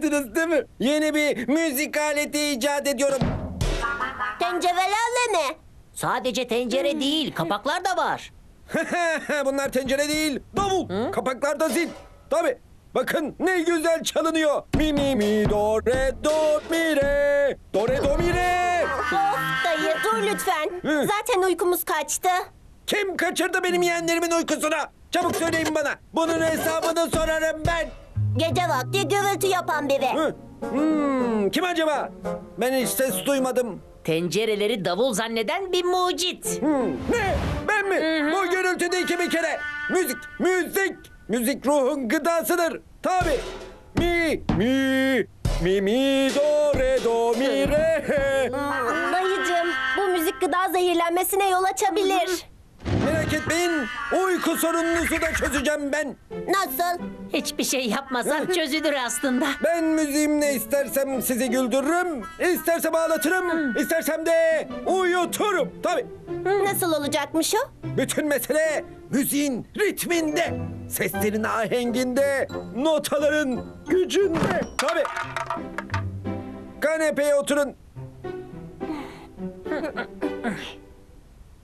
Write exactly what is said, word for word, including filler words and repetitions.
Anladınız değil mi? Yeni bir müzik aleti icat ediyorum. Tencerelerle mi? Sadece tencere değil, kapaklar da var. Bunlar tencere değil, davul. Kapaklarda zil. Tabii. Bakın ne güzel çalınıyor. Mi mi mi do re do mi re. Do re do mi re. Of dayı dur lütfen. Hı. Zaten uykumuz kaçtı. Kim kaçırdı benim yeğenlerimin uykusunu? Çabuk söyleyin bana. Bunun hesabını sorarım ben. Gece vakti gürültü yapan biri. Hı? Hmm, kim acaba? Ben hiç ses duymadım. Tencereleri davul zanneden bir mucit. Hmm, ne? Ben mi? Bu gürültüdeki bir kere. Müzik, müzik. Müzik ruhun gıdasıdır. Tabii. Mi, mi, mi, mi, do, re, do, mi, re. Dayıcığım bu müzik gıda zehirlenmesine yol açabilir. Merak etmeyin. Uyku sorununuzu da çözeceğim ben. Nasıl? Hiçbir şey yapmasak çözülür aslında. Ben müziğimle istersem sizi güldürürüm, istersem ağlatırım, istersem de uyuturum. Tabii. Nasıl olacakmış o? Bütün mesele müziğin ritminde, seslerin ahenginde, notaların gücünde. Tabii. Kanepeye oturun.